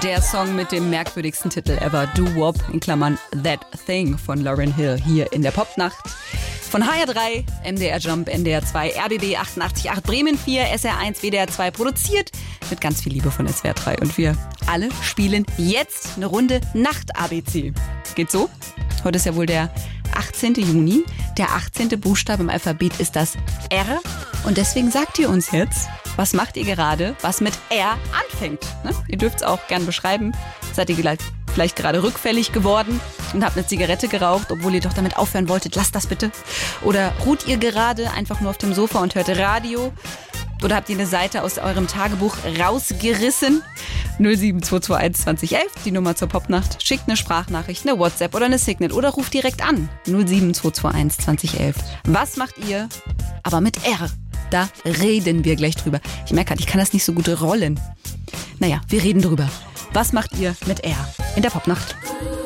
Der Song mit dem merkwürdigsten Titel ever, Doo-Wop, in Klammern That Thing von Lauryn Hill, hier in der Popnacht. Von HR3, MDR Jump, NDR 2, RBB 88.8, Bremen 4, SR1, WDR 2, produziert mit ganz viel Liebe von SWR 3. Und wir alle spielen jetzt eine Runde Nacht-ABC. Geht so? Heute ist ja wohl der 18. Juni. Der 18. Buchstabe im Alphabet ist das R. Und deswegen sagt ihr uns jetzt, was macht ihr gerade, was mit R anfängt? Ne? Ihr dürft es auch gern beschreiben. Seid ihr vielleicht gerade rückfällig geworden und habt eine Zigarette geraucht, obwohl ihr doch damit aufhören wolltet? Lasst das bitte. Oder ruht ihr gerade einfach nur auf dem Sofa und hört Radio? Oder habt ihr eine Seite aus eurem Tagebuch rausgerissen? 07221 2011, die Nummer zur Popnacht. Schickt eine Sprachnachricht, eine WhatsApp oder eine Signal oder ruft direkt an. 07221 2011. Was macht ihr? Aber mit R. Da reden wir gleich drüber. Ich merke gerade, ich kann das nicht so gut rollen. Naja, wir reden drüber. Was macht ihr mit R in der Popnacht?